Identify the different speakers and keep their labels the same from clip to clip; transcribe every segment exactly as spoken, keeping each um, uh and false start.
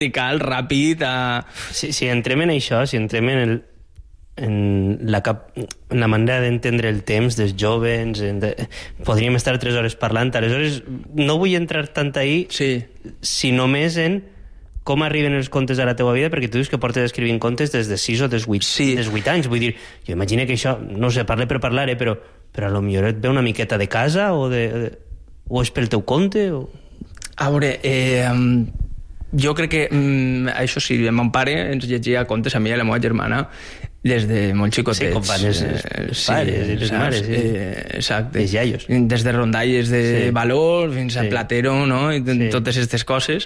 Speaker 1: radical, ràpid... A...
Speaker 2: Si, si entrem en això, si entrem en, el, en, la, cap, en la manera d'entendre el temps dels joves, en de, podríem estar tres hores parlant. Aleshores, no vull entrar tant ahí,
Speaker 1: sí.
Speaker 2: si només en com arriben els contes a la teua vida, perquè tu dius que portes escrivint contes des de sis o des vuit,
Speaker 1: sí.
Speaker 2: des vuit anys. Vull dir, jo imagino que això, no sé, parle per parlar, eh, però, però a lo millor et ve una miqueta de casa o, de, de, o és pel teu conte? O...
Speaker 1: A veure, eh, jo crec que mm, això sí, mon pare ens llegia contes a mi i a la meva germana des de molt xicotets.
Speaker 2: Sí, com van els, els
Speaker 1: eh,
Speaker 2: pares
Speaker 1: sí,
Speaker 2: i les
Speaker 1: saps?
Speaker 2: mares. Sí.
Speaker 1: Eh, exacte.
Speaker 2: Els iaios.
Speaker 1: Des de rondalles de
Speaker 2: sí.
Speaker 1: valor fins a
Speaker 2: sí.
Speaker 1: Platero, no? I sí. totes aquestes coses.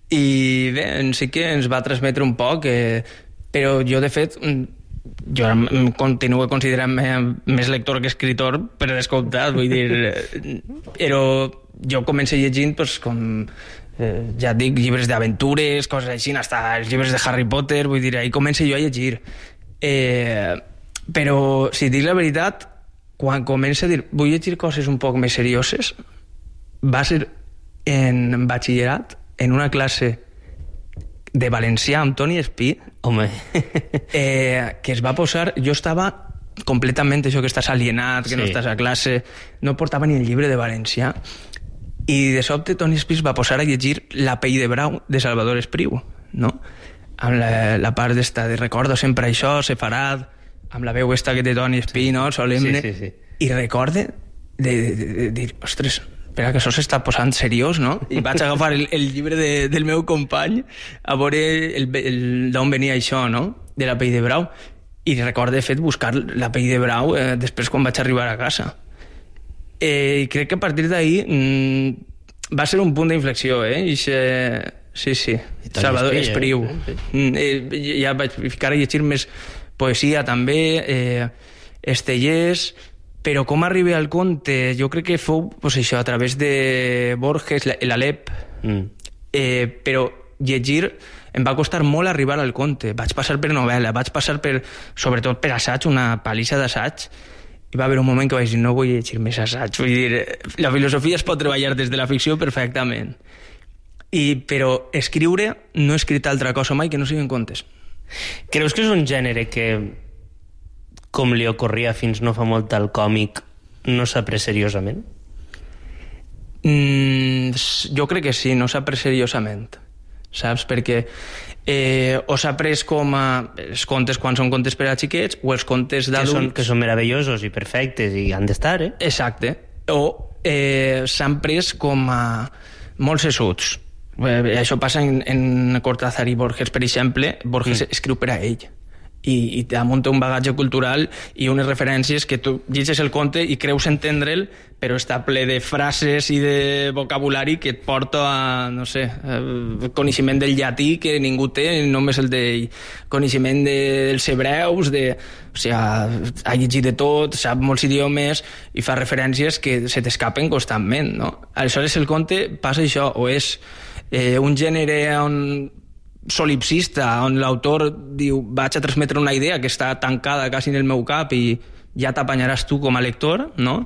Speaker 1: I bé, sí que ens va transmetre un poc, eh, però jo, de fet, jo continuo considerant-me més lector que escritor, per descomptat, vull dir... Però jo començo llegint, pues, com... Eh, ja et dic, llibres d'aventures, coses així, fins els llibres de Harry Potter, vull dir, ahí començo jo a llegir. Eh, però, si dic la veritat, quan començo a dir vull llegir coses un poc més serioses, va ser en batxillerat, en una classe de valencià amb Toni Espí,
Speaker 2: home,
Speaker 1: eh, que es va posar... Jo estava completament, això que estàs alienat, que sí. no estàs a classe, no portava ni el llibre de valencià, i de sobte Toni Espí es va posar a llegir La pell de brau de Salvador Espriu, no? Amb la, la part d'esta de recordo sempre això, separat, amb la veu esta que té Toni Espí, no? Solemne,
Speaker 2: sí, sí, sí.
Speaker 1: I recorde de, de, de, de dir, ostres, espera, que això s'està posant seriós, no? I vaig agafar el, el llibre de, del meu company a veure el, el, d'on venia això, no? De La pell de brau. I recordo, de fet, buscar La pell de brau eh, després quan vaig arribar a casa. Eh, I crec que a partir d'ahir mm, va ser un punt d'inflexió, eh? I se... Sí, sí. Salvador Espriu. Eh? Eh, ja vaig ficar a llegir més poesia, també, eh, Estellers... Però com arriba al conte, jo crec que fou pues, això, a través de Borges, l'Alep, mm. eh, però llegir em va costar molt arribar al conte. Vaig passar per novel·la, vaig passar per, sobretot per assaig, una palissa d'assaig, i va haver un moment que vaig dir, no vull llegir més assaig. Vull dir, la filosofia es pot treballar des de la ficció perfectament. I, però escriure no he escrit altra cosa mai que no siguin contes.
Speaker 2: Creus que és un gènere que, com li ocorria fins no fa molt al còmic, no s'ha pres seriosament?
Speaker 1: Mm, jo crec que sí, no s'ha pres seriosament, saps? Perquè eh, o s'ha pres com a els contes quan són contes per a xiquets o els contes d'adults...
Speaker 2: Que són, que són meravellosos i perfectes i han d'estar, eh?
Speaker 1: Exacte. O eh, s'han pres com a molt sessuts. Eh, això passa en, en Cortázar i Borges, per exemple. Borges mm. escriu per a ell. I, i damunt un bagatge cultural i unes referències que tu llegeixes el conte i creus entendre'l, però està ple de frases i de vocabulari que et porta a, no sé, a coneixement del llatí que ningú té, només el d'ell, coneixement de, dels hebreus, de, o sigui, ha llegit de tot, sap molts idiomes i fa referències que se t'escapen constantment, no? Aleshores el conte passa això, o és eh, un gènere on solipsista, on l'autor diu vaig a transmetre una idea que està tancada quasi en el meu cap i ja t'apanyaràs tu com a lector, no?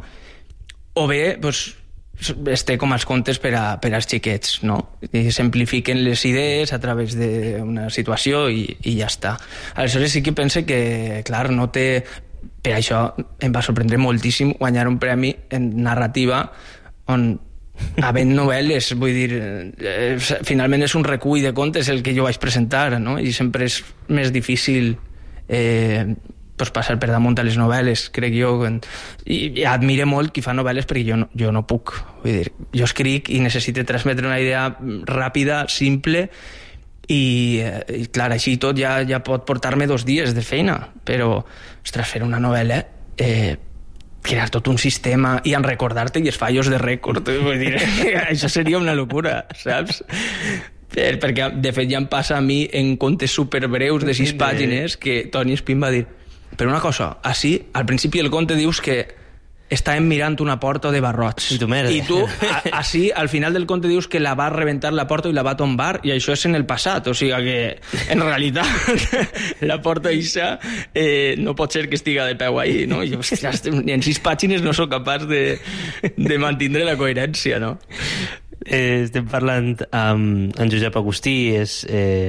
Speaker 1: O bé, doncs, es té com els contes per, a, per als xiquets, no? I simplifiquen les idees a través d'una situació i, i ja està. Aleshores sí que pense que, clar, no té... Per això em va sorprendre moltíssim guanyar un premi en narrativa on havent novel·les, vull dir, eh, finalment és un recull de contes el que jo vaig presentar, no? I sempre és més difícil eh, pues passar per damunt a les novel·les, crec jo. I, i admire molt qui fa novel·les perquè jo no, jo no puc. Vull dir, jo escric i necessito transmetre una idea ràpida, simple, i, i clar, així tot ja, ja pot portar-me dos dies de feina, però, ostres, fer una novel·la... Eh, crear tot un sistema i en recordar-te i els fallos de rècord, vull dir, això seria una locura, saps? Per, perquè de fet ja em passa a mi en contes superbreus de sis pàgines que Toni Espín va dir, però una cosa, així, al principi del conte dius que estàvem mirant una porta de barrots
Speaker 2: i tu,
Speaker 1: i tu a, així al final del conte dius que la va rebentar la porta i la va tombar i això és en el passat, o sigui que en realitat la porta eixa eh, no pot ser que estiga de peu ahí, no? I jo, ostres, en sis pàgines no sóc capaç de, de mantindre la coherència, no?
Speaker 2: Eh, estem parlant amb en Josep Agustí, és eh,